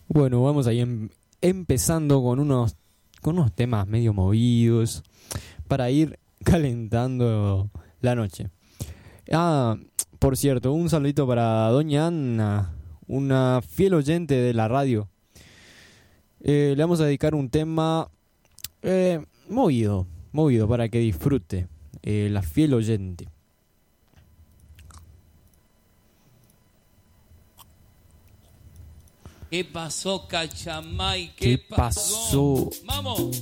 Bueno, vamos ahí empezando con unos temas medio movidos para ir calentando la noche. Ah, por cierto, un saludito para doña Ana, una fiel oyente de la radio. Le vamos a dedicar un tema movido para que disfrute, la fiel oyente. ¿Qué pasó, Cachamay? ¿Qué pasó? ¡Vamos!